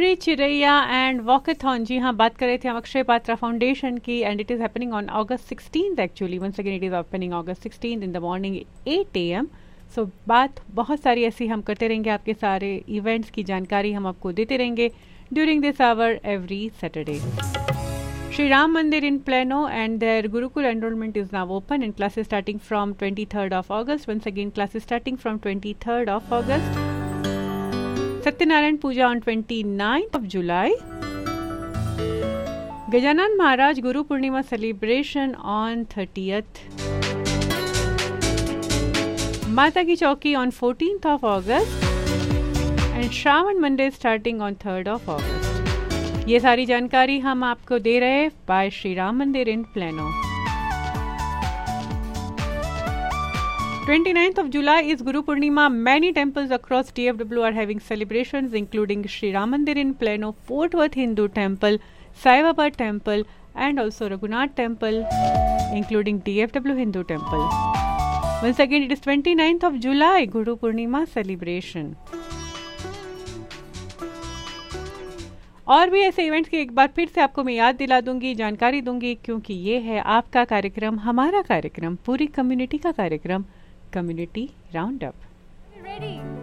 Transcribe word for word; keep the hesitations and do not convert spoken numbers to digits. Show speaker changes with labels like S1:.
S1: उड़ी चिरैया and walkathon. जी हाँ, बात कर रहे थे हम अक्षय पात्रा फाउंडेशन की and it is happening on August sixteenth actually. Once again it is happening August sixteenth in the morning eight A M. सो बात बहुत सारी ऐसी हम करते रहेंगे, आपके सारे इवेंट्स की जानकारी हम आपको देते रहेंगे during this our every Saturday. Sri Ram Mandir in Plano and their Gurukul enrollment is now open and classes starting from twenty-third of August. Once again, classes starting from twenty-third of August. Satyanarayan Puja on twenty-ninth of July. Gajanan Maharaj Guru Purnima celebration on thirtieth. Mata Ki Chauki on fourteenth of August. And Shravan Monday starting on third of August. ये सारी जानकारी हम आपको दे रहे हैं bye Shri Ram मंदिर इन plano. twenty-ninth of July is Guru Purnima. Many temples across D F W are having celebrations including Sri Ram Mandir in Plano, Fort Worth Hindu Temple, Sai Baba Temple and also Raghunath Temple including D F W Hindu Temple. Once again, it is twenty-ninth of July, Guru Purnima celebration. और भी ऐसे events की एक बार फिर से आपको मैं याद दिला दूंगी, जानकारी दूंगी, क्योंकि ये है आपका कार्यक्रम, हमारा कार्यक्रम, पूरी कम्युनिटी का कार्यक्रम, कम्युनिटी राउंड अप।